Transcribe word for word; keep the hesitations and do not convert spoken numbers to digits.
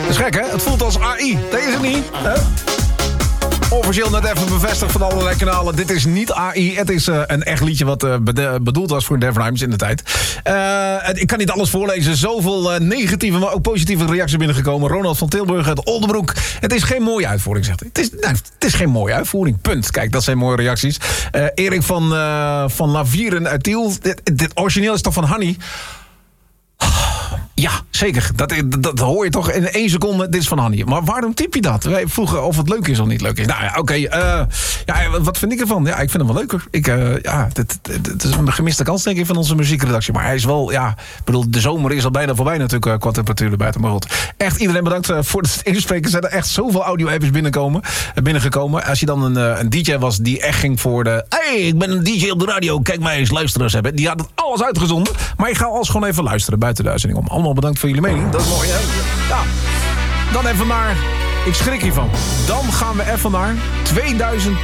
Dat is gek, hè? Het voelt als A I. Dat is het niet, hè? Officieel net even bevestigd van allerlei kanalen. Dit is niet A I. Het is uh, een echt liedje wat uh, bede- bedoeld was voor Def Rhymes in de tijd. Uh, ik kan niet alles voorlezen. Zoveel uh, negatieve, maar ook positieve reacties binnengekomen. Ronald van Tilburg uit Oldenbroek. Het is geen mooie uitvoering, zegt hij. Het is, nou, het is geen mooie uitvoering. Punt. Kijk, dat zijn mooie reacties. Uh, Erik van, uh, van Lavieren uit Tiel. Dit, dit origineel is toch van Hanny? Ja, zeker. Dat, dat, dat hoor je toch in één seconde. Dit is van Hanny. Maar waarom typ je dat? Wij vroegen of het leuk is of niet leuk is. Nou ja, oké. Okay, uh, ja, wat vind ik ervan? Ja, ik vind hem wel leuker. Ik, uh, ja, dit, dit, dit is een gemiste kans, denk ik, van onze muziekredactie. Maar hij is wel, ja... Ik bedoel, de zomer is al bijna voorbij natuurlijk, uh, qua temperatuur erbij. Maar goed. Echt iedereen bedankt uh, voor het inspreken. Er zijn er echt zoveel audio-appjes binnenkomen, uh, binnengekomen. Als je dan een, uh, een D J was die echt ging voor de... Hey, ik ben een D J op de radio. Kijk mij eens luisteraars hebben. Die had het alles uitgezonden. Maar ik ga alles gewoon even luisteren buiten de uitzending om. Allemaal bedankt voor jullie mening. Dat is mooi, hè? Ja. Dan even naar... Ik schrik hiervan. Dan gaan we even naar tweeduizend